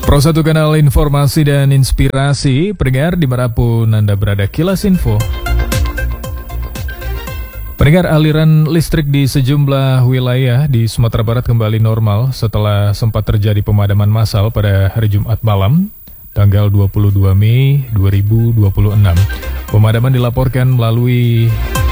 Pro 1 kanal informasi dan inspirasi, pendengar dimanapun Anda berada, Kilas Info. Pendengar, aliran listrik di sejumlah wilayah di Sumatera Barat kembali normal setelah sempat terjadi pemadaman massal pada hari Jumat malam, tanggal 22 Mei 2026. Pemadaman dilaporkan melalui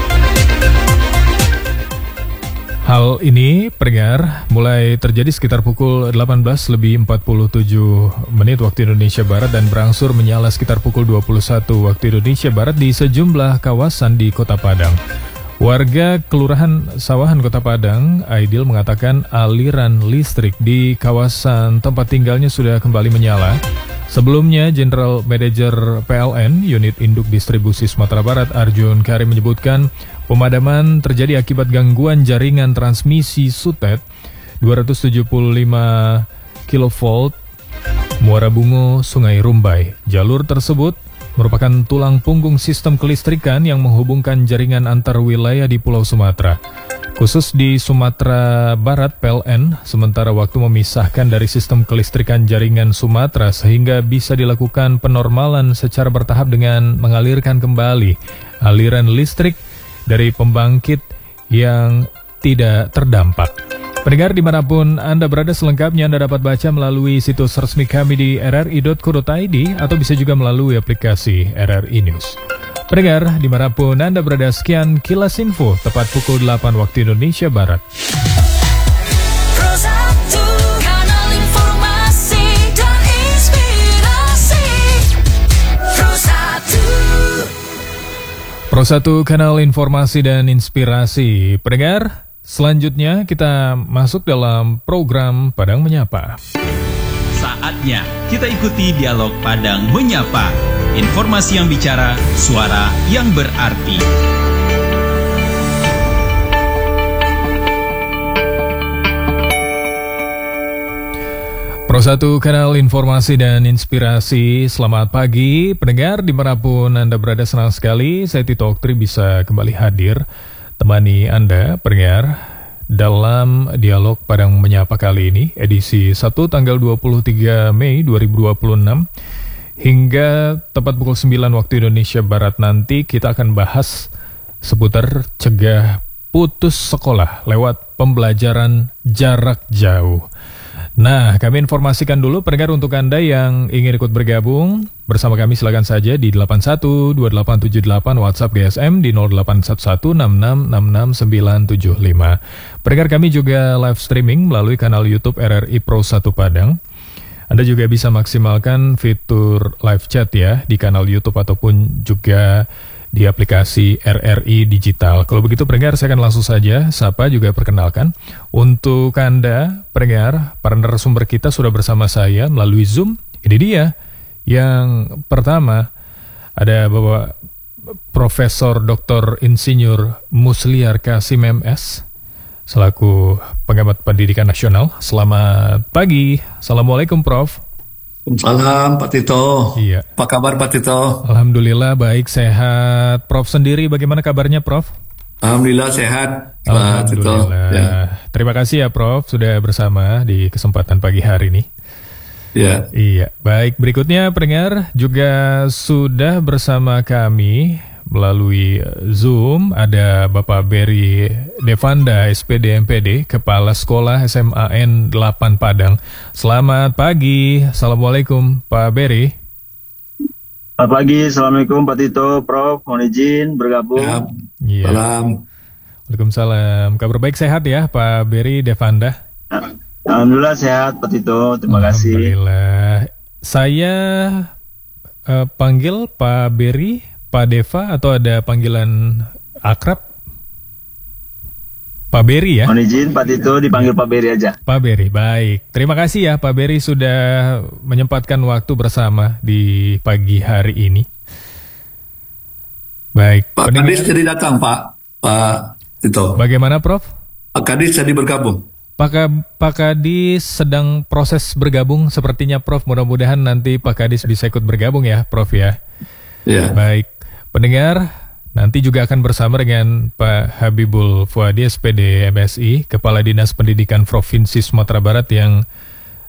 hal ini, pendengar, mulai terjadi sekitar pukul 18:47 waktu Indonesia Barat dan berangsur menyala sekitar pukul 21 waktu Indonesia Barat di sejumlah kawasan di Kota Padang. Warga Kelurahan Sawahan Kota Padang, Aidil, mengatakan aliran listrik di kawasan tempat tinggalnya sudah kembali menyala. Sebelumnya, General Manager PLN Unit Induk Distribusi Sumatera Barat, Arjun Karim, menyebutkan pemadaman terjadi akibat gangguan jaringan transmisi SUTET 275 kV Muara Bungo, Sungai Rumbai. Jalur tersebut merupakan tulang punggung sistem kelistrikan yang menghubungkan jaringan antar wilayah di Pulau Sumatera. Khusus di Sumatera Barat, PLN sementara waktu memisahkan dari sistem kelistrikan jaringan Sumatera sehingga bisa dilakukan penormalan secara bertahap dengan mengalirkan kembali aliran listrik dari pembangkit yang tidak terdampak. Pendengar dimanapun Anda berada, selengkapnya Anda dapat baca melalui situs resmi kami di rri.co.id atau bisa juga melalui aplikasi RRI News. Pendengar dimanapun Anda berada, sekian Kilas Info tepat pukul 8 waktu Indonesia Barat. Pro 1 kanal informasi dan inspirasi. Pro 1 kanal informasi dan inspirasi. Pendengar, selanjutnya kita masuk dalam program Padang Menyapa. Saatnya kita ikuti dialog Padang Menyapa. Informasi yang bicara, suara yang berarti. Pro 1 kanal informasi dan inspirasi. Selamat pagi pendengar dimanapun Anda berada, senang sekali saya Tito Oktri bisa kembali hadir temani Anda pendengar dalam dialog Padang Menyapa kali ini, edisi 1 tanggal 23 Mei 2026. Hingga tepat pukul 9 waktu Indonesia Barat nanti kita akan bahas seputar cegah putus sekolah lewat pembelajaran jarak jauh. Nah, kami informasikan dulu pendengar, untuk Anda yang ingin ikut bergabung bersama kami silakan saja di 812878 WhatsApp GSM di 0811666695. Pendengar, kami juga live streaming melalui kanal YouTube RRI Pro 1 Padang. Anda juga bisa maksimalkan fitur live chat ya di kanal YouTube ataupun juga di aplikasi RRI Digital. Kalau begitu pendengar, saya akan langsung saja sapa juga perkenalkan. Untuk Anda pendengar, para narasumber kita sudah bersama saya melalui Zoom. Ini dia. Yang pertama ada Bapak Profesor Dr. Insinyur Musliar Kasim MS selaku pengamat pendidikan nasional. Selamat pagi. Assalamualaikum Prof. Salam Pak Tito. Iya. Apa kabar Pak Tito? Alhamdulillah baik, sehat. Prof sendiri bagaimana kabarnya Prof? Alhamdulillah sehat Pak Tito. Alhamdulillah. Ya. Terima kasih ya Prof sudah bersama di kesempatan pagi hari ini. Ya. Iya, baik. Berikutnya pendengar juga sudah bersama kami melalui Zoom ada Bapak Berry Devanda, SPD MPD, Kepala Sekolah SMAN 8 Padang. Selamat pagi. Assalamualaikum Pak Berry. Selamat pagi, Assalamualaikum Pak Tito, Prof, mohon izin bergabung. Ya. Iya. Salam. Waalaikumsalam. Kabar baik, sehat ya Pak Berry Devanda? Alhamdulillah sehat Pak Tito, terima kasih. Alhamdulillah. Saya panggil Pak Berry, Pak Deva, atau ada panggilan akrab? Pak Berry ya? Mohon izin Pak Tito dipanggil Pak Berry aja. Pak Berry, baik. Terima kasih ya Pak Berry sudah menyempatkan waktu bersama di pagi hari ini. Baik. Pak Kadis jadi datang Pak Tito. Bagaimana Prof? Pak Kadis jadi bergabung. Pak Kadis sedang proses bergabung sepertinya Prof. Mudah-mudahan nanti Pak Kadis bisa ikut bergabung ya Prof ya. Ya. Baik. Pendengar, nanti juga akan bersama dengan Pak Habibul Fuadi, SPD MSI, Kepala Dinas Pendidikan Provinsi Sumatera Barat yang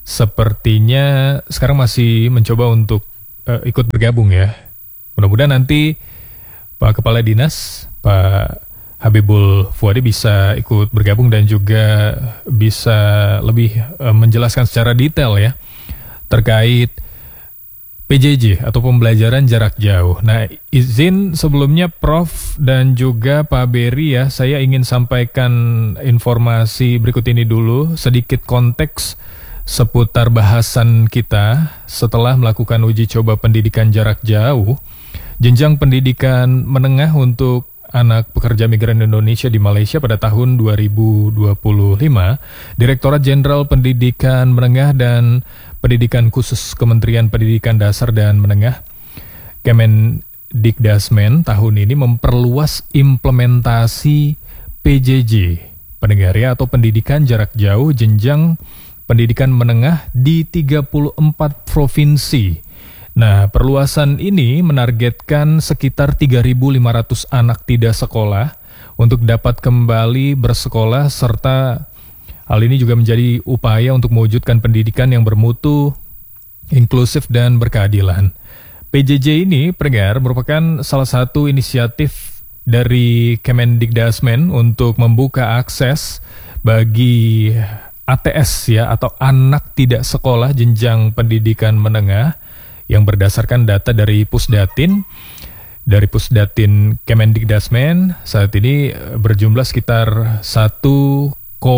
sepertinya sekarang masih mencoba untuk ikut bergabung ya. Mudah-mudahan nanti Pak Kepala Dinas, Pak Habibul Fuadi bisa ikut bergabung dan juga bisa lebih menjelaskan secara detail ya terkait PJJ atau pembelajaran jarak jauh. Nah, izin sebelumnya Prof dan juga Pak Beri ya, saya ingin sampaikan informasi berikut ini dulu, sedikit konteks seputar bahasan kita setelah melakukan uji coba pendidikan jarak jauh, jenjang pendidikan menengah untuk anak pekerja migran Indonesia di Malaysia pada tahun 2025, Direktorat Jenderal Pendidikan Menengah dan Pendidikan Khusus Kementerian Pendidikan Dasar dan Menengah Kemendikdasmen tahun ini memperluas implementasi PJJ, pendengar ya, atau pendidikan jarak jauh jenjang pendidikan menengah di 34 provinsi. Nah, perluasan ini menargetkan sekitar 3.500 anak tidak sekolah untuk dapat kembali bersekolah, serta hal ini juga menjadi upaya untuk mewujudkan pendidikan yang bermutu, inklusif, dan berkeadilan. PJJ ini, pendengar, merupakan salah satu inisiatif dari Kemendikdasmen untuk membuka akses bagi ATS ya, atau anak tidak sekolah jenjang pendidikan menengah yang berdasarkan data dari Pusdatin. Dari Pusdatin Kemendikdasmen saat ini berjumlah sekitar 1,1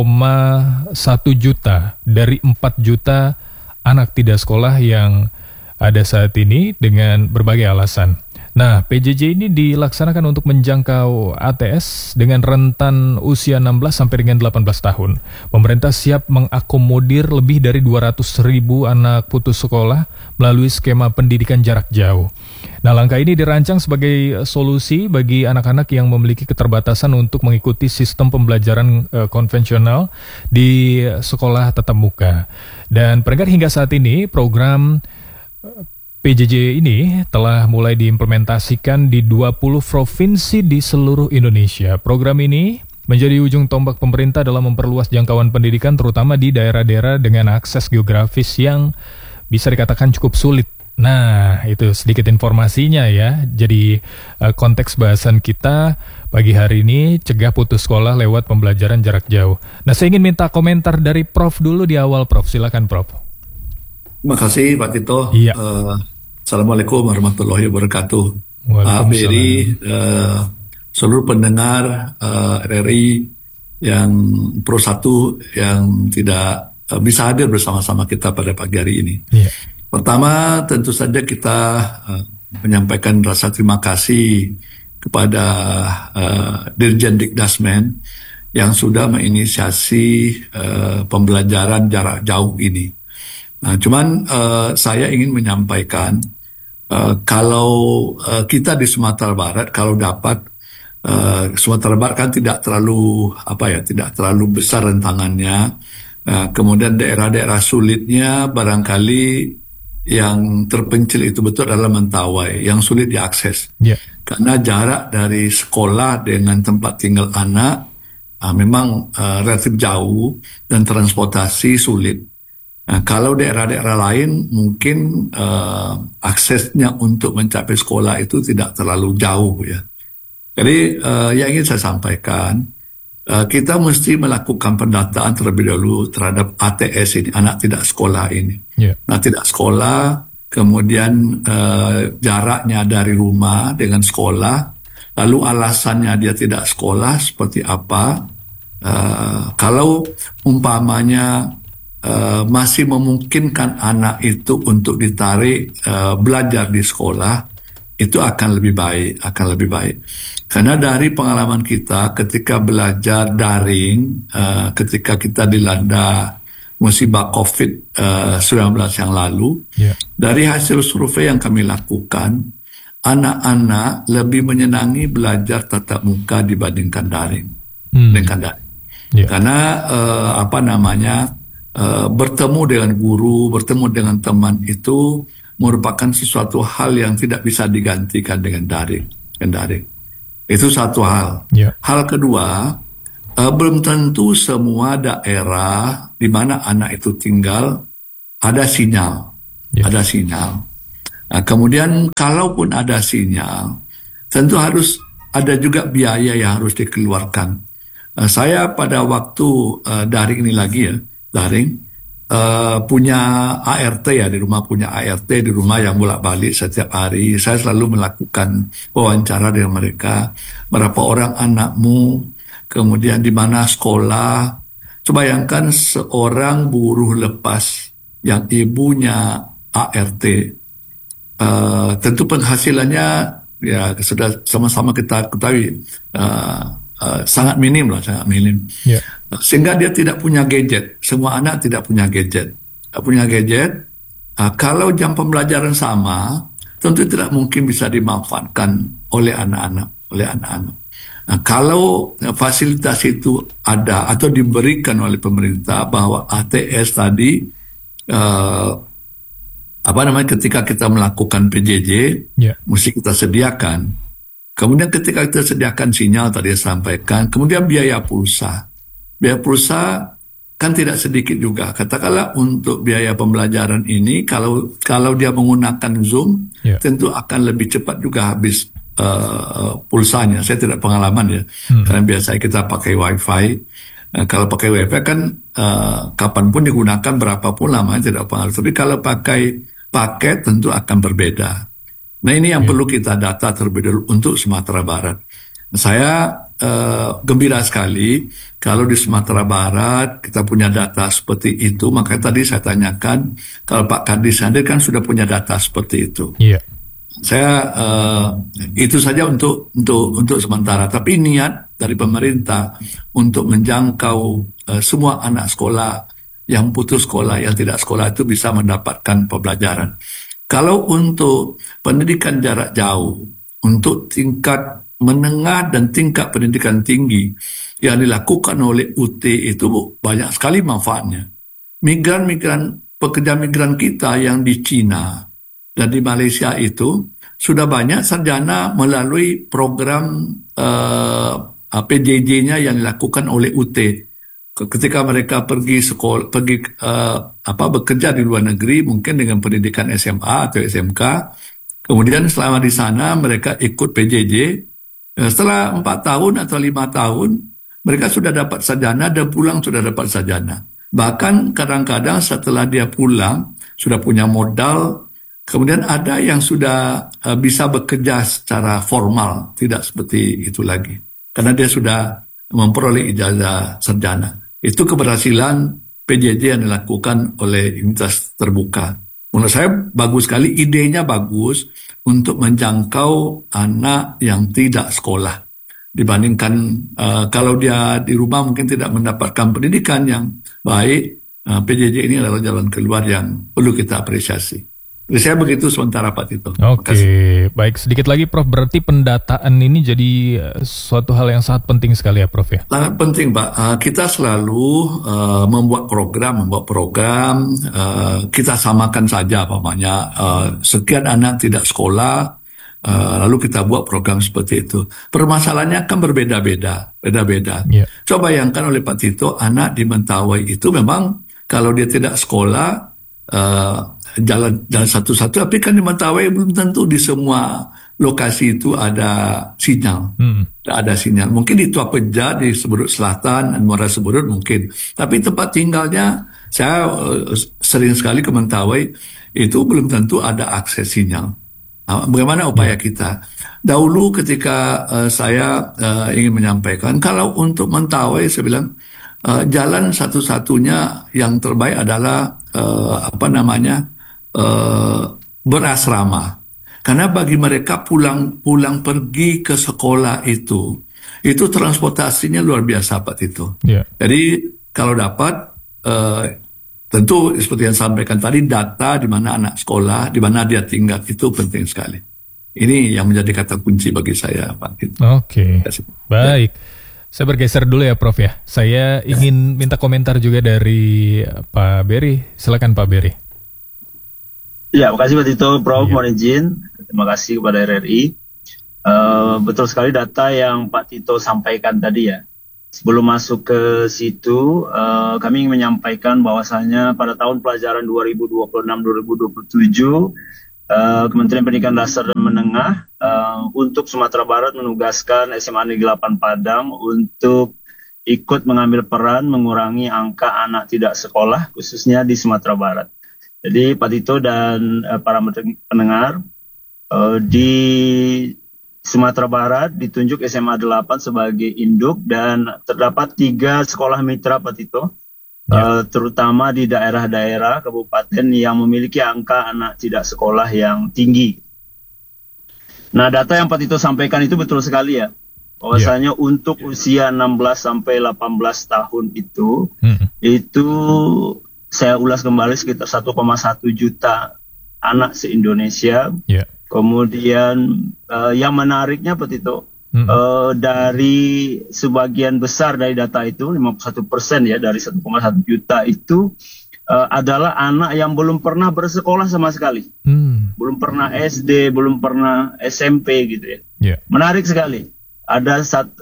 juta dari 4 juta anak tidak sekolah yang ada saat ini dengan berbagai alasan. Nah, PJJ ini dilaksanakan untuk menjangkau ATS dengan rentan usia 16 sampai dengan 18 tahun. Pemerintah siap mengakomodir lebih dari 200.000 anak putus sekolah melalui skema pendidikan jarak jauh. Nah, langkah ini dirancang sebagai solusi bagi anak-anak yang memiliki keterbatasan untuk mengikuti sistem pembelajaran konvensional di sekolah tatap muka. Dan pendengar, hingga saat ini program PJJ ini telah mulai diimplementasikan di 20 provinsi di seluruh Indonesia. Program ini menjadi ujung tombak pemerintah dalam memperluas jangkauan pendidikan, terutama di daerah-daerah dengan akses geografis yang bisa dikatakan cukup sulit. Nah, itu sedikit informasinya ya. Jadi konteks bahasan kita pagi hari ini, cegah putus sekolah lewat pembelajaran jarak jauh. Nah, saya ingin minta komentar dari Prof dulu di awal, Prof. Silakan, Prof. Terima kasih Pak Tito. Iya. Assalamualaikum warahmatullahi wabarakatuh. Pak Beri, seluruh pendengar RRI yang Pro 1 yang tidak bisa hadir bersama-sama kita pada pagi hari ini. Iya. Pertama, tentu saja kita menyampaikan rasa terima kasih kepada Dirjen Dikdasmen yang sudah menginisiasi pembelajaran jarak jauh ini. Nah, cuman saya ingin menyampaikan kalau kita di Sumatera Barat, kalau dapat Sumatera Barat kan tidak terlalu tidak terlalu besar rentangannya. Kemudian daerah-daerah sulitnya barangkali yang terpencil itu betul adalah Mentawai, yang sulit diakses. Yeah. Karena jarak dari sekolah dengan tempat tinggal anak memang relatif jauh dan transportasi sulit. Nah, kalau daerah-daerah lain mungkin aksesnya untuk mencapai sekolah itu tidak terlalu jauh ya. Jadi yang ingin saya sampaikan, kita mesti melakukan pendataan terlebih dahulu terhadap ATS ini, anak tidak sekolah ini. Yeah. Nah, tidak sekolah, kemudian jaraknya dari rumah dengan sekolah, lalu alasannya dia tidak sekolah seperti apa. Kalau umpamanya masih memungkinkan anak itu untuk ditarik belajar di sekolah, itu akan lebih baik. Karena dari pengalaman kita ketika belajar daring, ketika kita dilanda musibah COVID-19 yang lalu, dari hasil survei yang kami lakukan, anak-anak lebih menyenangi belajar tatap muka dibandingkan daring. Karena bertemu dengan guru, bertemu dengan teman itu merupakan sesuatu hal yang tidak bisa digantikan dengan daring. Itu satu hal. Hal kedua, belum tentu semua daerah di mana anak itu tinggal ada sinyal, Ya. ada sinyal. Nah, kemudian kalaupun ada sinyal, tentu harus ada juga biaya yang harus dikeluarkan. Saya pada waktu daring ini lagi ya, daring, punya ART ya, di rumah punya ART di rumah yang bolak-balik setiap hari. Saya selalu melakukan wawancara dengan mereka, berapa orang anakmu, kemudian di mana sekolah. Coba bayangkan seorang buruh lepas yang ibunya ART, tentu penghasilannya ya sudah sama-sama kita ketahui sangat minim lah, sangat minim. Ya. Sehingga dia tidak punya gadget. Semua anak tidak punya gadget. Tak punya gadget. Kalau jam pembelajaran sama, tentu tidak mungkin bisa dimanfaatkan oleh anak-anak. Kalau fasilitas itu ada atau diberikan oleh pemerintah bahwa ATS tadi ketika kita melakukan PJJ Ya. mesti kita sediakan. Kemudian ketika kita sediakan sinyal tadi saya sampaikan, kemudian biaya pulsa kan tidak sedikit juga. Katakanlah untuk biaya pembelajaran ini kalau dia menggunakan Zoom, Ya. tentu akan lebih cepat juga habis pulsanya. Saya tidak pengalaman ya, karena biasanya kita pakai WiFi. Kalau pakai WiFi kan kapanpun digunakan, berapapun lamanya tidak pengaruh. Tapi kalau pakai paket tentu akan berbeda. Nah ini yang perlu kita data terlebih dahulu untuk Sumatera Barat. Saya gembira sekali kalau di Sumatera Barat kita punya data seperti itu. Makanya tadi saya tanyakan, kalau Pak Kadis hadir kan sudah punya data seperti itu. Iya. Saya itu saja untuk sementara. Tapi niat dari pemerintah untuk menjangkau semua anak sekolah yang putus sekolah, yang tidak sekolah itu bisa mendapatkan pembelajaran. Kalau untuk pendidikan jarak jauh, untuk tingkat menengah dan tingkat pendidikan tinggi yang dilakukan oleh UT itu banyak sekali manfaatnya. Pekerja migran kita yang di Cina dan di Malaysia itu sudah banyak sarjana melalui program PJJ-nya yang dilakukan oleh UT. Ketika mereka bekerja di luar negeri, mungkin dengan pendidikan SMA atau SMK, kemudian selama di sana mereka ikut PJJ. Setelah 4 tahun atau 5 tahun, mereka sudah dapat sarjana dan pulang sudah dapat sarjana. Bahkan kadang-kadang setelah dia pulang, sudah punya modal. Kemudian ada yang sudah bisa bekerja secara formal, tidak seperti itu lagi. Karena dia sudah memperoleh ijazah sarjana. Itu keberhasilan PJJ yang dilakukan oleh Universitas Terbuka. Menurut saya bagus sekali, idenya bagus untuk menjangkau anak yang tidak sekolah. Dibandingkan kalau dia di rumah mungkin tidak mendapatkan pendidikan yang baik, PJJ ini adalah jalan keluar yang perlu kita apresiasi. Jadi saya begitu sementara Pak Tito. Oke, baik. Sedikit lagi Prof, berarti pendataan ini jadi suatu hal yang sangat penting sekali ya Prof ya? Sangat penting Pak. Kita selalu membuat program, kita samakan saja pamannya. Sekian anak tidak sekolah, lalu kita buat program seperti itu. Permasalahannya kan berbeda-beda. Yeah. Coba bayangkan oleh Pak Tito, anak di Mentawai itu memang kalau dia tidak sekolah, jalan satu-satu, tapi kan di Mentawai belum tentu di semua lokasi itu ada sinyal. Ada sinyal. Mungkin di Tua Peja, di Seberut Selatan, dan Muara Seberut mungkin. Tapi tempat tinggalnya, saya sering sekali ke Mentawai, itu belum tentu ada akses sinyal. Bagaimana upaya kita? Dahulu ketika saya ingin menyampaikan, kalau untuk Mentawai, saya bilang, jalan satu-satunya yang terbaik adalah berasrama. Karena bagi mereka pulang pergi ke sekolah itu transportasinya luar biasa Pak Tito. Yeah. Jadi kalau dapat tentu seperti yang sampaikan tadi, data di mana anak sekolah, di mana dia tinggal itu penting sekali. Ini yang menjadi kata kunci bagi saya Pak Tito. Oke. Baik. Saya bergeser dulu ya Prof ya. Saya ingin minta komentar juga dari Pak Beri. Silakan Pak Beri. Ya, makasih Pak Tito, Prof. Iya. Mohon izin. Terima kasih kepada RRI. Betul sekali data yang Pak Tito sampaikan tadi ya. sebelum masuk ke situ, kami ingin menyampaikan bahwasanya pada tahun pelajaran 2026-2027, Kementerian Pendidikan Dasar dan Menengah untuk Sumatera Barat menugaskan SMA Negeri 8 Padang untuk ikut mengambil peran mengurangi angka anak tidak sekolah, khususnya di Sumatera Barat. Jadi Pak Tito dan para pendengar, di Sumatera Barat ditunjuk SMA 8 sebagai induk dan terdapat 3 sekolah mitra Pak Tito, terutama di daerah-daerah kabupaten yang memiliki angka anak tidak sekolah yang tinggi. Nah, data yang Pak Tito sampaikan itu betul sekali ya. Bahwasanya untuk usia 16 sampai 18 tahun itu saya ulas kembali sekitar 1,1 juta anak se-Indonesia. Kemudian yang menariknya Pak Tito, dari sebagian besar dari data itu 51% ya dari 1,1 juta itu adalah anak yang belum pernah bersekolah sama sekali, belum pernah SD, belum pernah SMP gitu ya. Menarik sekali. Ada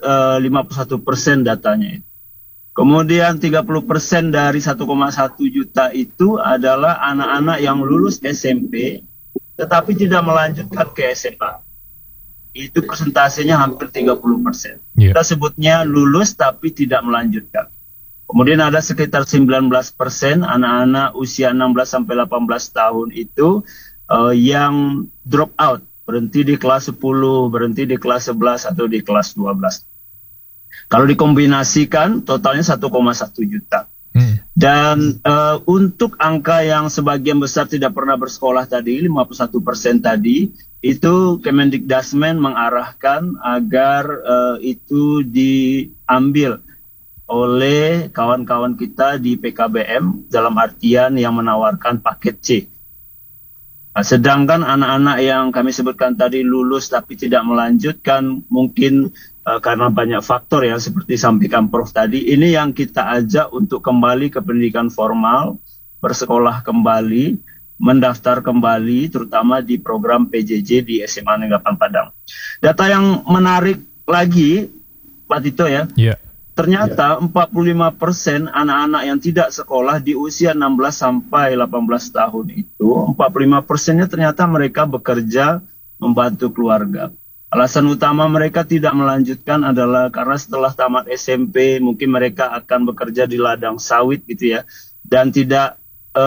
51% datanya. Kemudian 30% dari 1,1 juta itu adalah anak-anak yang lulus SMP tetapi tidak melanjutkan ke SMA. Itu persentasenya hampir 30%. Kita sebutnya lulus tapi tidak melanjutkan. Kemudian ada sekitar 19% anak-anak usia 16 sampai 18 tahun itu yang drop out, berhenti di kelas 10, berhenti di kelas 11 atau di kelas 12. Kalau dikombinasikan totalnya 1,1 juta. Dan untuk angka yang sebagian besar tidak pernah bersekolah tadi, 51% tadi, itu Kemendikdasmen mengarahkan agar itu diambil oleh kawan-kawan kita di PKBM dalam artian yang menawarkan paket C. Sedangkan anak-anak yang kami sebutkan tadi lulus tapi tidak melanjutkan, mungkin karena banyak faktor ya seperti sampaikan Prof tadi, ini yang kita ajak untuk kembali ke pendidikan formal, bersekolah kembali, mendaftar kembali, terutama di program PJJ di SMA Negeri 8 Padang. Data yang menarik lagi, Pak Tito ya, ternyata 45% anak-anak yang tidak sekolah di usia 16 sampai 18 tahun itu, 45%-nya ternyata mereka bekerja membantu keluarga. Alasan utama mereka tidak melanjutkan adalah karena setelah tamat SMP mungkin mereka akan bekerja di ladang sawit gitu ya, dan tidak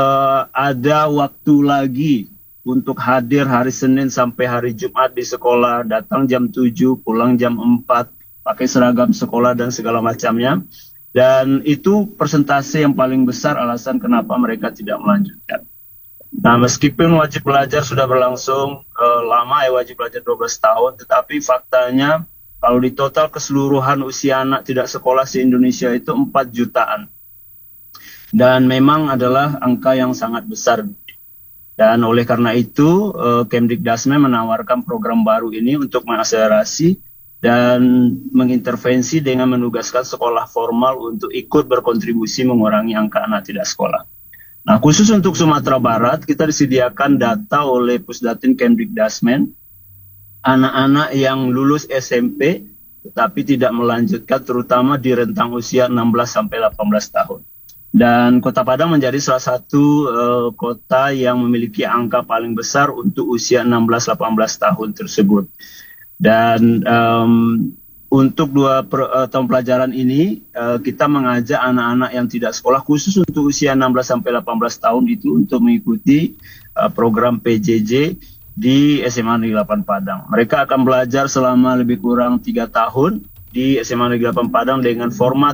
ada waktu lagi untuk hadir hari Senin sampai hari Jumat di sekolah, datang jam 7, pulang jam 4, pakai seragam sekolah dan segala macamnya. Dan itu persentase yang paling besar alasan kenapa mereka tidak melanjutkan. Nah, meskipun wajib belajar sudah berlangsung lama ya, wajib belajar 12 tahun, tetapi faktanya kalau di total keseluruhan usia anak tidak sekolah se-Indonesia itu 4 jutaan. Dan memang adalah angka yang sangat besar. Dan oleh karena itu, Kemdikdasmen menawarkan program baru ini untuk mengakselerasi dan mengintervensi dengan menugaskan sekolah formal untuk ikut berkontribusi mengurangi angka anak tidak sekolah. Nah, khusus untuk Sumatera Barat, kita disediakan data oleh Pusdatin Kemdikdasmen, anak-anak yang lulus SMP tetapi tidak melanjutkan, terutama di rentang usia 16 sampai 18 tahun. Dan Kota Padang menjadi salah satu kota yang memiliki angka paling besar untuk usia 16-18 tahun tersebut. Dan untuk tahun pelajaran ini kita mengajak anak-anak yang tidak sekolah khusus untuk usia 16-18 tahun itu untuk mengikuti program PJJ di SMA Negeri 8 Padang. Mereka akan belajar selama lebih kurang 3 tahun di SMA Negeri 8 Padang dengan format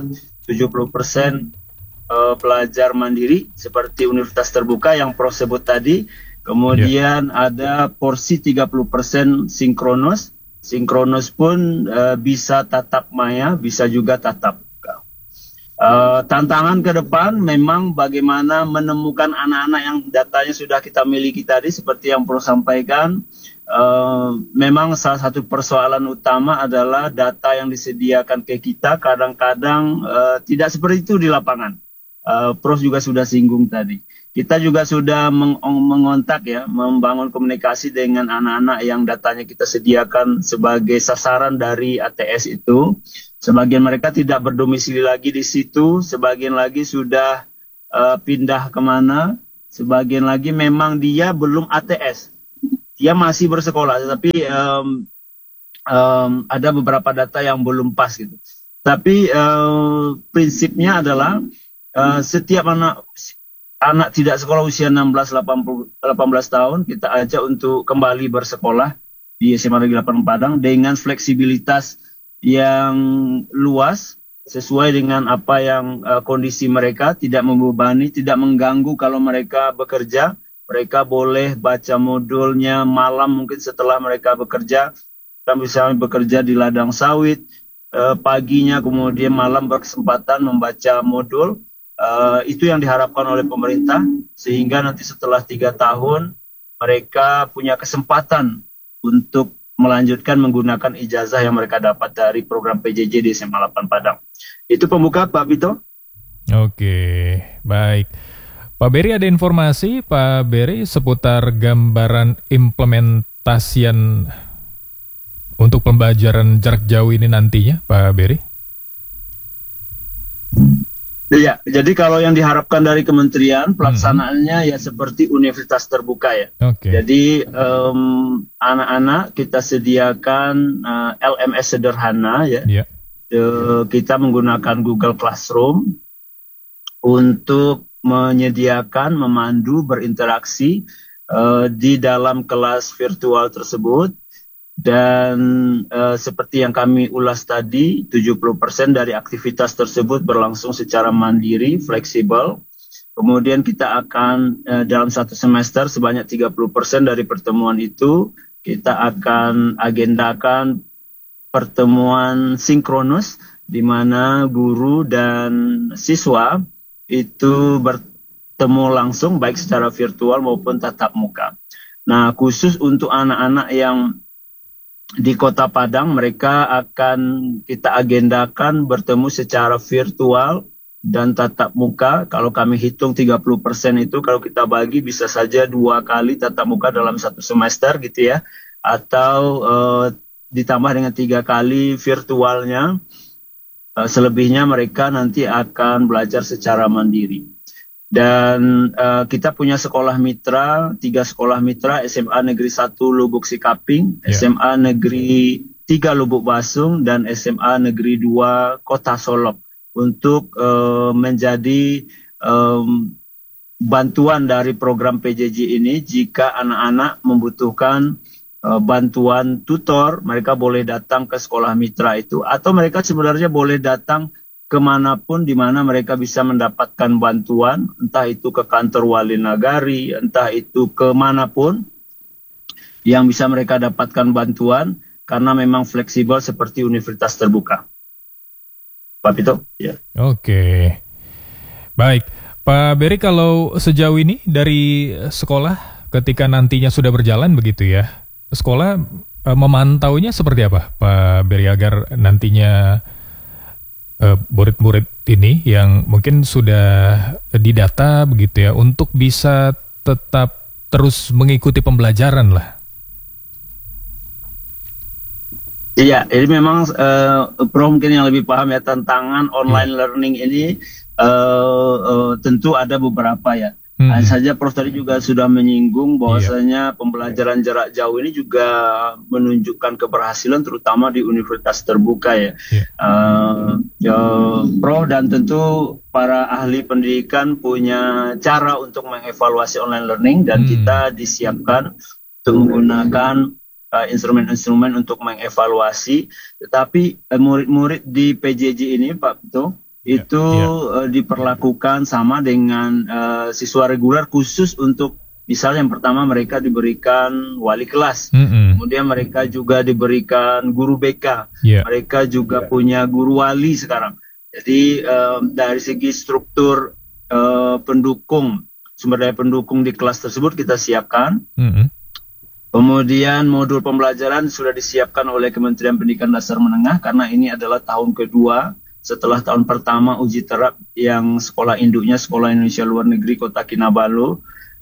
70% belajar mandiri seperti universitas terbuka yang Prof sebut tadi. Kemudian ada porsi 30% sinkronus. Sinkronus pun bisa tatap maya, bisa juga tatap muka. Tantangan ke depan memang bagaimana menemukan anak-anak yang datanya sudah kita miliki tadi seperti yang Prof sampaikan. Memang salah satu persoalan utama adalah data yang disediakan ke kita kadang-kadang tidak seperti itu di lapangan. Prof juga sudah singgung tadi. kita juga sudah mengontak ya, membangun komunikasi dengan anak-anak yang datanya kita sediakan sebagai sasaran dari ATS itu. Sebagian mereka tidak berdomisili lagi di situ, sebagian lagi sudah pindah kemana, sebagian lagi memang dia belum ATS, dia masih bersekolah, tetapi ada beberapa data yang belum pas gitu. Tapi prinsipnya adalah setiap anak tidak sekolah usia 18 tahun kita ajak untuk kembali bersekolah di SMA Negeri 8 Padang dengan fleksibilitas yang luas sesuai dengan apa yang kondisi mereka, tidak membebani, tidak mengganggu. Kalau mereka bekerja, mereka boleh baca modulnya malam mungkin setelah mereka bekerja. Kita misalnya bekerja di ladang sawit, paginya kemudian malam berkesempatan membaca modul. Itu yang diharapkan oleh pemerintah, sehingga nanti setelah 3 tahun mereka punya kesempatan untuk melanjutkan menggunakan ijazah yang mereka dapat dari program PJJ di SMA 8 Padang. Itu pembuka, Pak Vito. Oke, baik. Pak Beri, ada informasi Pak Beri seputar gambaran implementasian untuk pembelajaran jarak jauh ini nantinya, Pak Beri? Iya, jadi kalau yang diharapkan dari kementerian pelaksanaannya ya seperti universitas terbuka ya. Jadi anak-anak kita sediakan LMS sederhana ya. Kita menggunakan Google Classroom untuk menyediakan, memandu, berinteraksi di dalam kelas virtual tersebut. Dan seperti yang kami ulas tadi, 70% dari aktivitas tersebut berlangsung secara mandiri, fleksibel. Kemudian kita akan dalam satu semester sebanyak 30% dari pertemuan itu, kita akan agendakan pertemuan sinkronus, di mana guru dan siswa itu bertemu langsung baik secara virtual maupun tatap muka. Nah, khusus untuk anak-anak yang di Kota Padang, mereka akan kita agendakan bertemu secara virtual dan tatap muka. Kalau kami hitung 30% itu, kalau kita bagi bisa saja 2 kali tatap muka dalam satu semester gitu ya. Atau ditambah dengan 3 kali virtualnya. Selebihnya mereka nanti akan belajar secara mandiri. Dan kita punya sekolah mitra, 3 sekolah mitra, SMA Negeri 1 Lubuk Sikaping, SMA Negeri 3 Lubuk Basung, dan SMA Negeri 2 Kota Solok untuk menjadi bantuan dari program PJJ ini. Jika anak-anak membutuhkan bantuan tutor, mereka boleh datang ke sekolah mitra itu, atau mereka sebenarnya boleh datang kemanapun di mana mereka bisa mendapatkan bantuan, entah itu ke kantor wali nagari, entah itu kemanapun yang bisa mereka dapatkan bantuan, karena memang fleksibel seperti universitas terbuka. Pak Pito? Ya. Oke, baik. Pak Beri, kalau sejauh ini dari sekolah ketika nantinya sudah berjalan begitu ya, sekolah memantaunya seperti apa Pak Beri agar nantinya murid-murid ini yang mungkin sudah didata begitu ya, untuk bisa tetap terus mengikuti pembelajaran lah? Iya, ini memang Pro mungkin yang lebih paham ya, tantangan online learning ini tentu ada beberapa ya. Hanya saja Prof tadi juga sudah menyinggung bahwasanya pembelajaran jarak jauh ini juga menunjukkan keberhasilan terutama di universitas terbuka ya. Prof dan tentu para ahli pendidikan punya cara untuk mengevaluasi online learning, dan kita disiapkan untuk menggunakan instrumen-instrumen untuk mengevaluasi. Tetapi murid-murid di PJJ ini Pak Pito, itu diperlakukan sama dengan siswa reguler, khusus untuk misalnya yang pertama mereka diberikan wali kelas, kemudian mereka juga diberikan guru BK, mereka juga punya guru wali sekarang. Jadi dari segi struktur pendukung, sumber daya pendukung di kelas tersebut kita siapkan. Kemudian modul pembelajaran sudah disiapkan oleh Kementerian Pendidikan Dasar Menengah, karena ini adalah tahun kedua setelah tahun pertama uji terap yang sekolah induknya Sekolah Indonesia Luar Negeri Kota Kinabalu.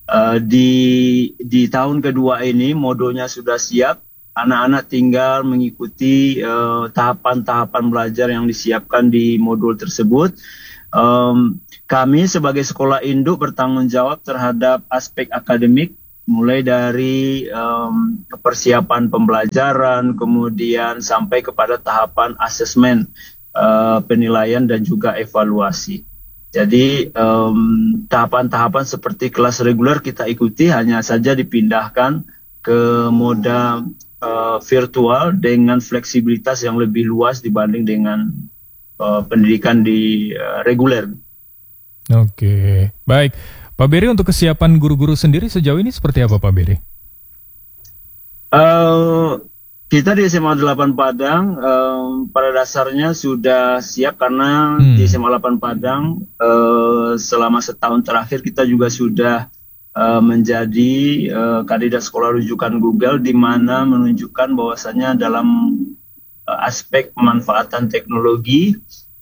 Di tahun kedua ini modulnya sudah siap, anak-anak tinggal mengikuti tahapan-tahapan belajar yang disiapkan di modul tersebut. Kami sebagai sekolah induk bertanggung jawab terhadap aspek akademik, mulai dari persiapan pembelajaran, kemudian sampai kepada tahapan asesmen, penilaian dan juga evaluasi. Jadi tahapan-tahapan seperti kelas reguler kita ikuti, hanya saja dipindahkan ke moda virtual dengan fleksibilitas yang lebih luas dibanding dengan pendidikan di reguler. Oke, baik. Pak Beri, untuk kesiapan guru-guru sendiri sejauh ini seperti apa Pak Beri? Kita di SMA 8 Padang pada dasarnya sudah siap, karena di SMA 8 Padang selama setahun terakhir kita juga sudah menjadi kandidat sekolah rujukan Google, di mana menunjukkan bahwasanya dalam aspek pemanfaatan teknologi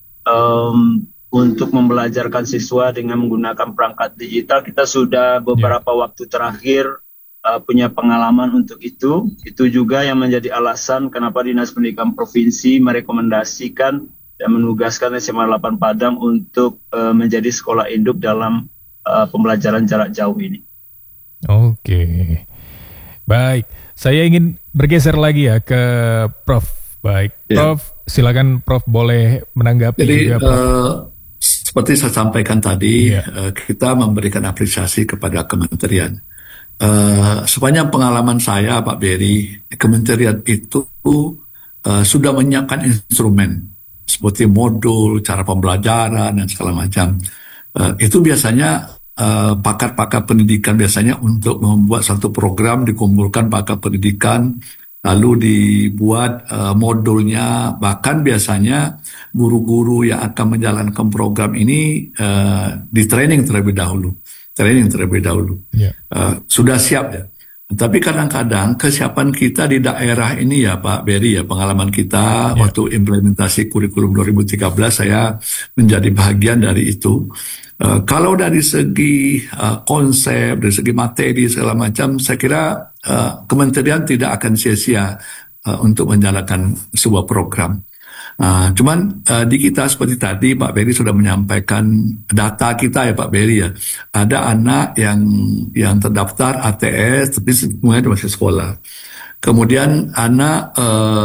untuk membelajarkan siswa dengan menggunakan perangkat digital, kita sudah beberapa waktu terakhir punya pengalaman untuk itu. Itu juga yang menjadi alasan kenapa Dinas Pendidikan Provinsi merekomendasikan dan menugaskan SMA 8 Padang untuk menjadi sekolah induk dalam pembelajaran jarak jauh ini. Oke, baik. Saya ingin bergeser lagi ya ke Prof. Baik, Prof, silakan Prof boleh menanggapi. Jadi juga, Prof. Seperti saya sampaikan tadi, kita memberikan apresiasi kepada kementerian. Sepanjang pengalaman saya, Pak Beri, kementerian itu sudah menyiapkan instrumen seperti modul, cara pembelajaran dan segala macam. Itu biasanya pakar-pakar pendidikan biasanya untuk membuat satu program, dikumpulkan pakar pendidikan, lalu dibuat modulnya. Bahkan biasanya guru-guru yang akan menjalankan program ini di training terlebih dahulu. Sudah siap ya. Tapi kadang-kadang kesiapan kita di daerah ini ya Pak Beri, ya pengalaman kita waktu implementasi kurikulum 2013 saya menjadi bagian dari itu. Kalau dari segi konsep, dari segi materi segala macam, saya kira kementerian tidak akan sia-sia untuk menjalankan sebuah program. Cuman di kita seperti tadi Pak Beri sudah menyampaikan data kita ya Pak Beri ya, ada anak yang terdaftar ATS tapi semuanya masih sekolah. Kemudian anak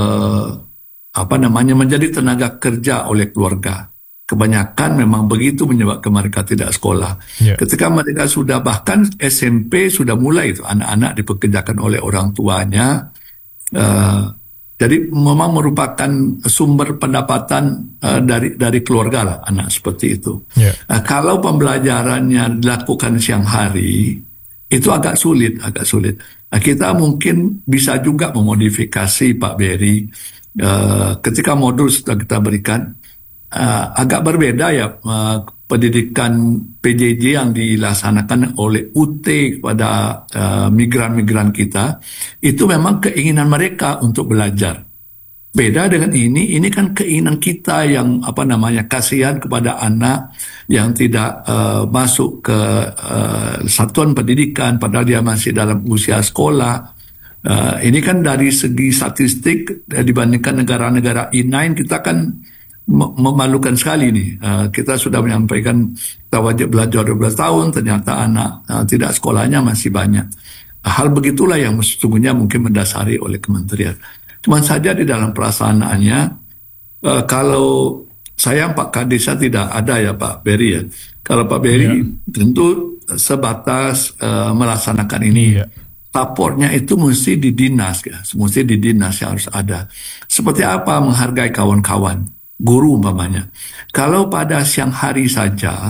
menjadi tenaga kerja oleh keluarga. Kebanyakan memang begitu menyebabkan mereka tidak sekolah. Ketika mereka sudah bahkan SMP sudah mulai itu anak-anak dipekerjakan oleh orang tuanya. Jadi memang merupakan sumber pendapatan dari keluarga lah anak seperti itu. Kalau pembelajarannya dilakukan siang hari, itu agak sulit. Kita mungkin bisa juga memodifikasi Pak Beri. Ketika modul sudah kita berikan, agak berbeda ya pendidikan PJJ yang dilaksanakan oleh UT kepada migran-migran kita, itu memang keinginan mereka untuk belajar. Beda dengan ini kan keinginan kita yang kasihan kepada anak yang tidak masuk ke satuan pendidikan padahal dia masih dalam usia sekolah. Ini kan dari segi statistik dibandingkan negara-negara E9 kita kan memalukan sekali nih. Kita sudah menyampaikan kita wajib belajar 12 tahun, ternyata anak tidak sekolahnya masih banyak. Hal begitulah yang sesungguhnya mungkin mendasari oleh kementerian. Cuma saja di dalam pelaksanaannya, kalau saya Pak Kadisa tidak ada ya Pak Beri ya. Kalau Pak Beri tentu sebatas melaksanakan ini. Supportnya itu mesti di dinas ya, mesti di dinas yang harus ada. Seperti apa menghargai kawan-kawan, guru umpamanya. Kalau pada siang hari saja,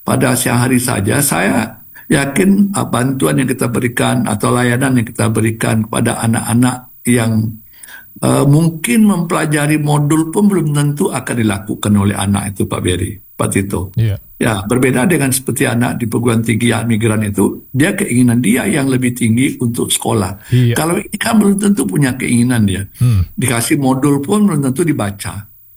saya yakin bantuan yang kita berikan atau layanan yang kita berikan kepada anak-anak yang mungkin mempelajari modul pun belum tentu akan dilakukan oleh anak itu Pak Beri, Pak Tito. Ya, berbeda dengan seperti anak di perguruan tinggi migran itu, dia keinginan dia yang lebih tinggi untuk sekolah. Kalau ini kan belum tentu punya keinginan dia. Dikasih modul pun belum tentu dibaca.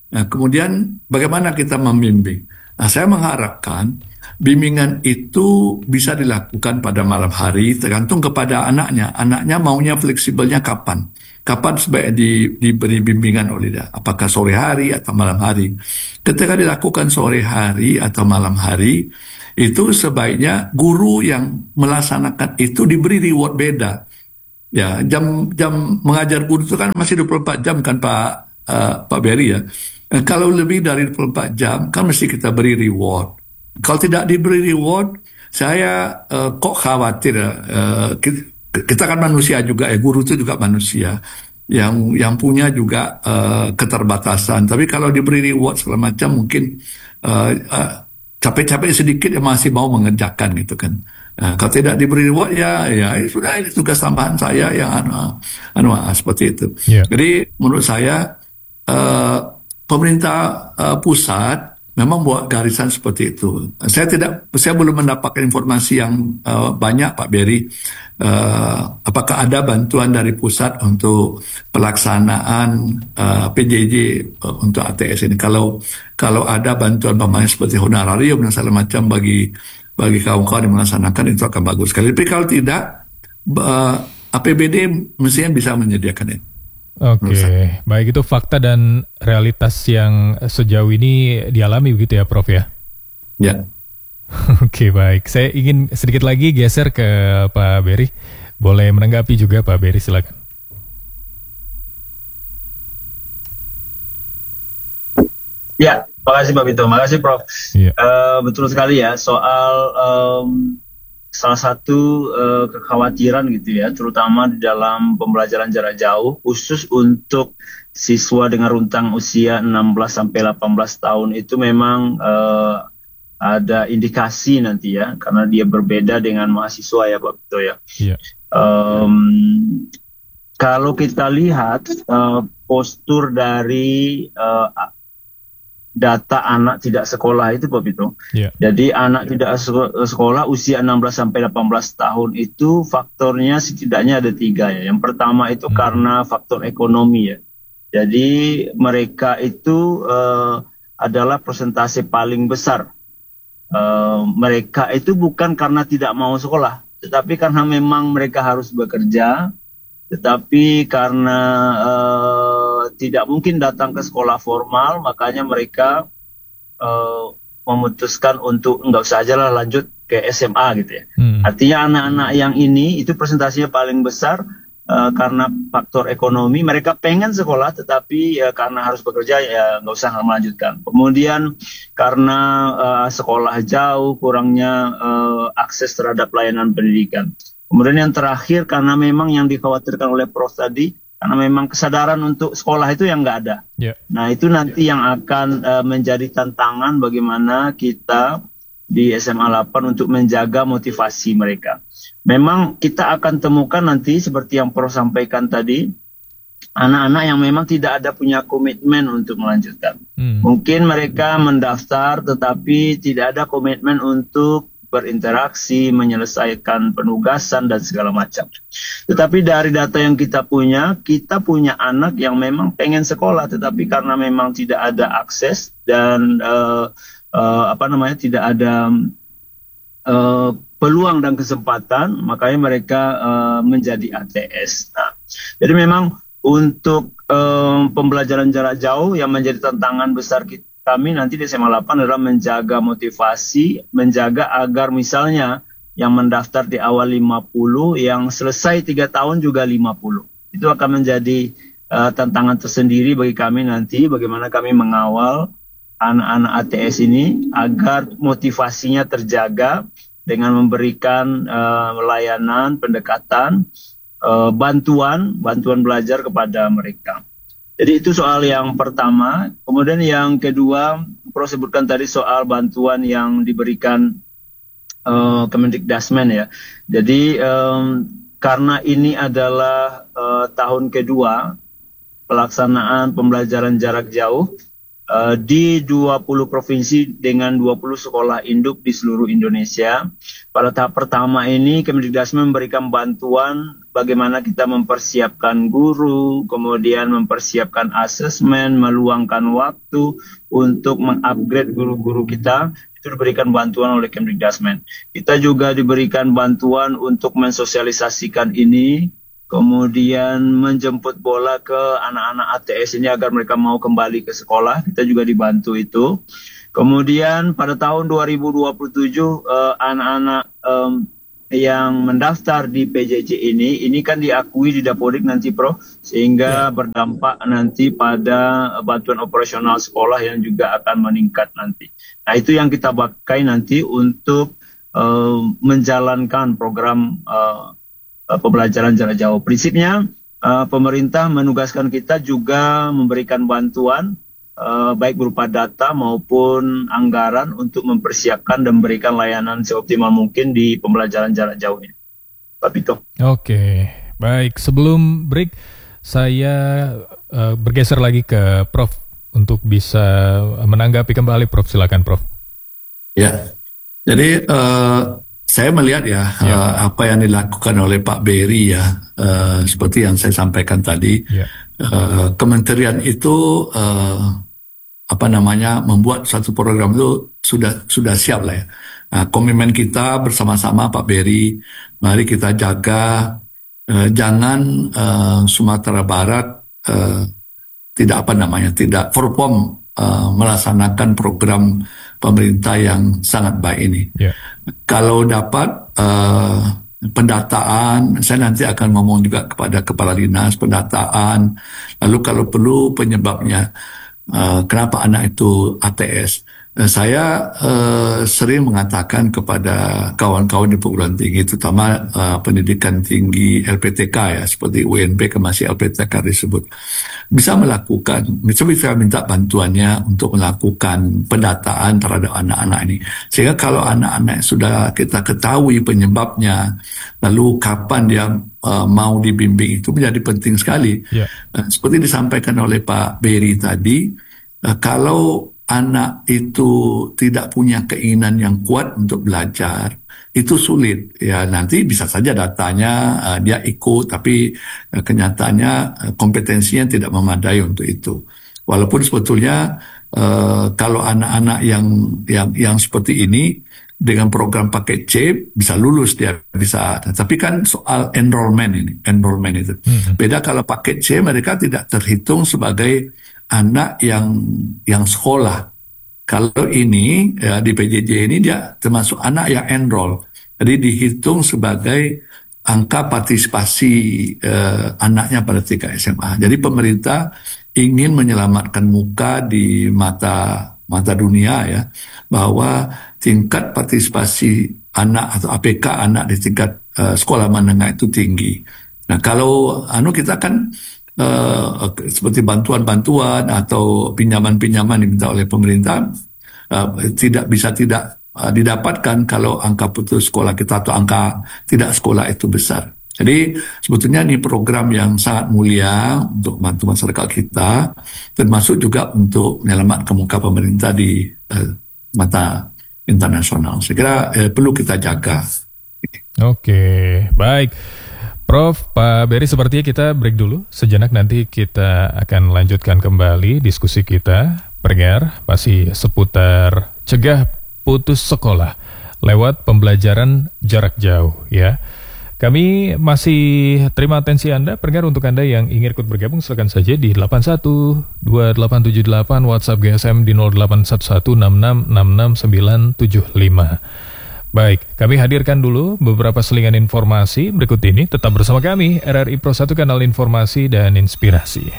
Nah, kemudian bagaimana kita membimbing? Nah, saya mengharapkan bimbingan itu bisa dilakukan pada malam hari, tergantung kepada anaknya. Anaknya maunya fleksibelnya kapan? Kapan sebaiknya diberi bimbingan oleh dia? Apakah sore hari atau malam hari? Ketika dilakukan sore hari atau malam hari, itu sebaiknya guru yang melaksanakan itu diberi reward beda. Ya, jam mengajar guru itu kan masih 24 jam kan Pak Berry ya. Kalau lebih dari 24 jam kan mesti kita beri reward. Kalau tidak diberi reward, saya kok khawatir ya. Kita kan manusia juga ya, guru itu juga manusia yang punya juga keterbatasan. Tapi kalau diberi reward segala macam mungkin capek-capek sedikit ya masih mau mengerjakan gitu kan. Kalau tidak diberi reward ya sudah, ini tugas tambahan saya yang seperti itu. Yeah. Jadi menurut saya pemerintah pusat memang buat garisan seperti itu. Saya belum mendapatkan informasi yang banyak Pak Berry. Apakah ada bantuan dari pusat untuk pelaksanaan PJJ untuk ATS ini? Kalau ada bantuan seperti honorarium dan segala macam bagi kawan-kawan yang melaksanakan, itu akan bagus sekali. Tapi kalau tidak, APBD mestinya bisa menyediakan itu. Oke, baik, itu fakta dan realitas yang sejauh ini dialami begitu ya Prof ya? Ya. Oke, baik. Saya ingin sedikit lagi geser ke Pak Berry. Boleh menanggapi juga Pak Berry, silakan. Ya, makasih Pak Vito, makasih Prof. Ya. Betul sekali ya, soal salah satu kekhawatiran gitu ya, terutama di dalam pembelajaran jarak jauh, khusus untuk siswa dengan rentang usia 16-18 tahun itu memang ada indikasi nanti ya, karena dia berbeda dengan mahasiswa ya Pak Vito ya. Yeah. Kalau kita lihat postur dari data anak tidak sekolah itu Pak Vito. Yeah. Jadi anak tidak sekolah usia 16-18 tahun itu faktornya setidaknya ada 3 ya. Yang pertama itu karena faktor ekonomi ya. Jadi mereka itu adalah persentase paling besar. Mereka itu bukan karena tidak mau sekolah, tetapi karena memang mereka harus bekerja, tetapi karena tidak mungkin datang ke sekolah formal, makanya mereka memutuskan untuk nggak usah aja lah lanjut ke SMA gitu ya. Artinya anak-anak yang ini itu presentasinya paling besar karena faktor ekonomi. Mereka pengen sekolah, tetapi karena harus bekerja ya nggak usah melanjutkan. Kemudian karena sekolah jauh, kurangnya akses terhadap layanan pendidikan. Kemudian yang terakhir karena memang yang dikhawatirkan oleh Prof tadi, karena memang kesadaran untuk sekolah itu yang nggak ada. Yeah. Nah itu nanti yang akan menjadi tantangan bagaimana kita di SMA 8 untuk menjaga motivasi mereka. Memang kita akan temukan nanti seperti yang Prof sampaikan tadi, anak-anak yang memang tidak ada punya komitmen untuk melanjutkan. Mungkin mereka mendaftar tetapi tidak ada komitmen untuk berinteraksi, menyelesaikan penugasan dan segala macam. Tetapi dari data yang kita punya anak yang memang pengen sekolah, tetapi karena memang tidak ada akses dan tidak ada peluang dan kesempatan, makanya mereka menjadi ATS. Nah, jadi memang untuk pembelajaran jarak jauh yang menjadi tantangan besar kami nanti di SMA 8 adalah menjaga motivasi, menjaga agar misalnya yang mendaftar di awal 50, yang selesai 3 tahun juga 50. Itu akan menjadi tantangan tersendiri bagi kami nanti, bagaimana kami mengawal anak-anak ATS ini agar motivasinya terjaga dengan memberikan layanan, pendekatan, bantuan belajar kepada mereka. Jadi itu soal yang pertama. Kemudian yang kedua, Prof sebutkan tadi soal bantuan yang diberikan Kemendikdasmen ya. Jadi karena ini adalah tahun kedua pelaksanaan pembelajaran jarak jauh, di 20 provinsi dengan 20 sekolah induk di seluruh Indonesia. Pada tahap pertama ini Kemdikdasmen memberikan bantuan bagaimana kita mempersiapkan guru, kemudian mempersiapkan asesmen, meluangkan waktu untuk mengupgrade guru-guru kita. Itu diberikan bantuan oleh Kemdikdasmen. Kita juga diberikan bantuan untuk mensosialisasikan ini, kemudian menjemput bola ke anak-anak ATS ini agar mereka mau kembali ke sekolah. Kita juga dibantu itu. Kemudian pada tahun 2027 anak-anak yang mendaftar di PJJ ini kan diakui di Dapodik nanti Prof, sehingga berdampak nanti pada bantuan operasional sekolah yang juga akan meningkat nanti. Nah itu yang kita pakai nanti untuk menjalankan program pembelajaran jarak jauh. Prinsipnya pemerintah menugaskan kita juga memberikan bantuan baik berupa data maupun anggaran untuk mempersiapkan dan memberikan layanan seoptimal mungkin di pembelajaran jarak jauh ini. Pak Pito. Oke, baik. Sebelum break, saya bergeser lagi ke Prof untuk bisa menanggapi kembali, Prof. Silakan, Prof. Ya, jadi saya melihat apa yang dilakukan oleh Pak Berry seperti yang saya sampaikan tadi, kementerian itu membuat satu program itu sudah siap lah ya. Komitmen kita bersama-sama Pak Berry, mari kita jaga jangan Sumatera Barat tidak perform melaksanakan program pemerintah yang sangat baik ini. Kalau dapat pendataan, saya nanti akan ngomong juga kepada Kepala Dinas pendataan, lalu kalau perlu penyebabnya kenapa anak itu ATS. Saya sering mengatakan kepada kawan-kawan di perguruan tinggi, terutama pendidikan tinggi LPTK seperti UNB masih LPTK disebut, bisa minta bantuannya untuk melakukan pendataan terhadap anak-anak ini. Sehingga kalau anak-anak sudah kita ketahui penyebabnya, lalu kapan dia mau dibimbing, itu menjadi penting sekali. Seperti disampaikan oleh Pak Berry tadi, kalau anak itu tidak punya keinginan yang kuat untuk belajar, itu sulit. Ya nanti bisa saja datanya dia ikut, tapi kenyataannya kompetensinya tidak memadai untuk itu. Walaupun sebetulnya kalau anak-anak yang seperti ini dengan program paket C bisa lulus, dia bisa. Tapi kan soal enrollment itu. Beda kalau paket C, mereka tidak terhitung sebagai anak yang sekolah. Kalau ini di PJJ ini dia termasuk anak yang enroll, jadi dihitung sebagai angka partisipasi anaknya pada tingkat SMA. Jadi pemerintah ingin menyelamatkan muka di mata dunia bahwa tingkat partisipasi anak atau APK anak di tingkat sekolah menengah itu tinggi. Nah kalau kita kan seperti bantuan-bantuan atau pinjaman-pinjaman diminta oleh pemerintah tidak didapatkan kalau angka putus sekolah kita atau angka tidak sekolah itu besar. Jadi sebetulnya ini program yang sangat mulia untuk membantu masyarakat kita, termasuk juga untuk menyelamatkan muka pemerintah di mata internasional. Saya kira perlu kita jaga. Oke, baik. Prof, Pak Berry, sepertinya kita break dulu sejenak, nanti kita akan lanjutkan kembali diskusi kita. Pendengar, masih seputar cegah putus sekolah lewat pembelajaran jarak jauh ya. Kami masih terima atensi Anda, pendengar. Untuk Anda yang ingin ikut bergabung, silakan saja di 812878, WhatsApp GSM di 081166669975. Baik, kami hadirkan dulu beberapa selingan informasi berikut ini. Tetap bersama kami, RRI Pro 1, kanal informasi dan inspirasi.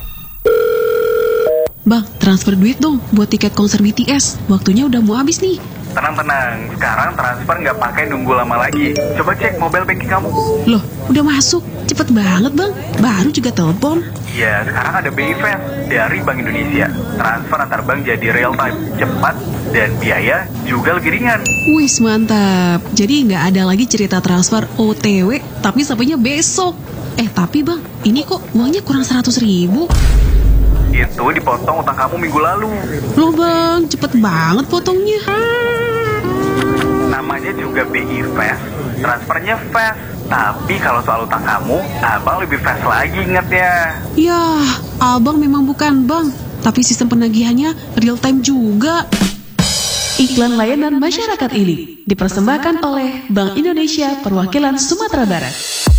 Bang, transfer duit dong buat tiket konser BTS. Waktunya udah mau habis nih. Tenang, sekarang transfer nggak pakai nunggu lama lagi. Coba cek mobile banking kamu. Loh, udah masuk? Cepet banget bang, baru juga telepon. Iya, sekarang ada BI Fast dari Bank Indonesia. Transfer antar bank jadi real time, cepat, dan biaya juga lebih ringan. Wih, mantap. Jadi nggak ada lagi cerita transfer OTW, tapi sampainya besok. Tapi bang, ini kok uangnya kurang 100.000? itu dipotong utang kamu minggu lalu. Loh bang, cepet banget potongnya. Namanya juga BI Fast, transfernya fast. Tapi kalau soal utang kamu, abang lebih fast lagi ingatnya. Yah, abang memang bukan bank, tapi sistem penagihannya real time juga. Iklan layanan masyarakat ini dipersembahkan oleh Bank Indonesia Perwakilan Sumatera Barat.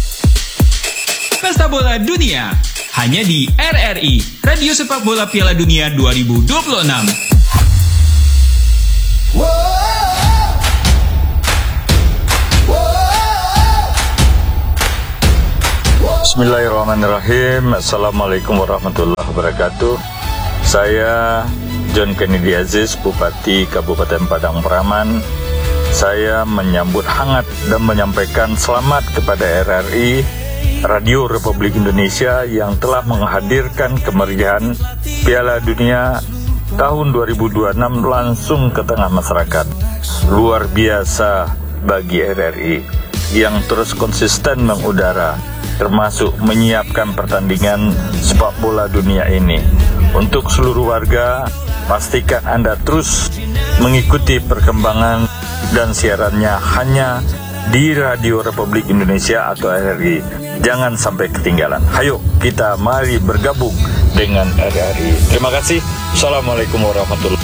Pesta Bola Dunia hanya di RRI, Radio Sepak Bola Piala Dunia 2026. Bismillahirrahmanirrahim. Assalamualaikum warahmatullahi wabarakatuh. Saya John Kennedy Aziz, Bupati Kabupaten Padang Peraman. Saya menyambut hangat dan menyampaikan selamat kepada RRI, Radio Republik Indonesia, yang telah menghadirkan kemeriahan Piala Dunia tahun 2026 langsung ke tengah masyarakat. Luar biasa bagi RRI yang terus konsisten mengudara, termasuk menyiapkan pertandingan sepak bola dunia ini. Untuk seluruh warga, pastikan Anda terus mengikuti perkembangan dan siarannya hanya di Radio Republik Indonesia atau RRI. Jangan sampai ketinggalan. Hayo kita mari bergabung dengan RRI. Terima kasih. Assalamualaikum warahmatullahi wabarakatuh.